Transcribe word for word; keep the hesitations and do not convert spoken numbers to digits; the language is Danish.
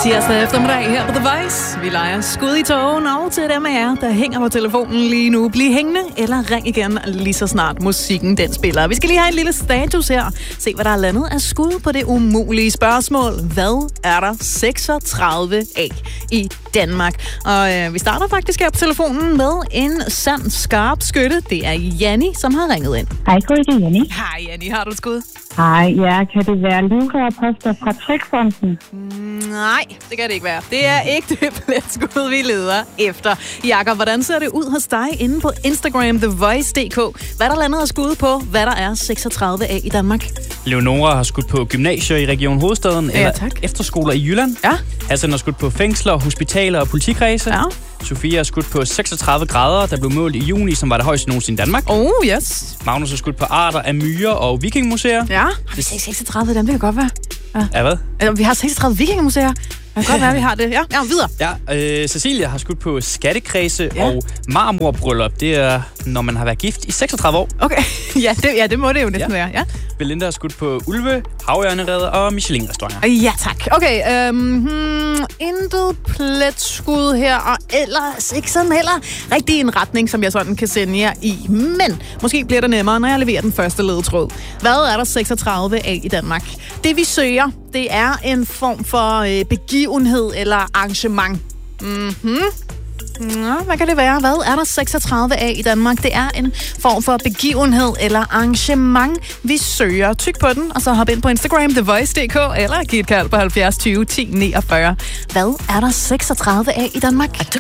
Tirsdag eftermiddag her på The Voice. Vi leger skud i togen, og til dem af jer, der hænger på telefonen lige nu, bliv hængende eller ring igen lige så snart musikken den spiller. Vi skal lige have en lille status her. Se, hvad der er landet af skud på det umulige spørgsmål. Hvad er der seksogtredive af i Danmark? Og øh, vi starter faktisk her på telefonen med en sand skarp skytte. Det er Janni, som har ringet ind. Hej, det er Janni. Hej Janni, har du et skud? Hej, ja, kan det være livrørposter fra Trykfonden? Nej, det kan det ikke være. Det er ikke det pletskud, vi leder efter. Jakob, hvordan ser det ud hos dig inde på Instagram, The Voice punktum d k? Hvad er der landet af skud på, hvad der er seksogtredive af i Danmark? Leonora har skudt på gymnasier i Region Hovedstaden, ja, eller tak. efterskoler i Jylland. Ja. Hassan har skudt på fængsler, hospitaler og politikredse. Ja. Sofia har skudt på seksogtredive grader, der blev målt i juni, som var det højeste nogensinde i Danmark. Oh, yes. Magnus har skudt på arter af myrer og vikingmuseer. Ja, vi har seksogtredive, dem det kan godt være. Ja, ja hvad? Altså, vi har seksogtredive vikingemuseer. Det kan godt være, vi har det. Ja, ja videre. Ja, øh, Cecilia har skudt på skattekredse ja. og marmorbryllup. Det er, når man har været gift i seksogtredive år. Okay, ja det, ja, det må det jo næsten ja. være. Ja. Belinda har skudt på ulve, havørnereder og Michelin-restauranter. Ja, tak. Okay, øhm, hmm, intet pletskud her, og ellers ikke sådan heller rigtig en retning, som jeg sådan kan sende jer i. Men måske bliver det nemmere, når jeg leverer den første ledetråd. Hvad er der seksogtredive af i Danmark? Det vi søger, det er en form for øh, begivenhed eller arrangement. Mhm. Nå, hvad kan det være? Hvad er der seksogtredive af i Danmark? Det er en form for begivenhed eller arrangement, vi søger. Tyk på den, og så hop ind på Instagram, The Voice punktum d k, eller giv et kald på halvfjerds tyve ti niogfyrre. Hvad er der seksogtredive af i Danmark?